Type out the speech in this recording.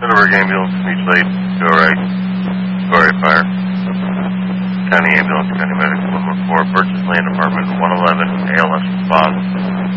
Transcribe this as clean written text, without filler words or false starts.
Middleburg Ambulance, Beach Lake, go right. Go right fire. County Ambulance, County Medical 114, Purchase Land Department 111, ALS response.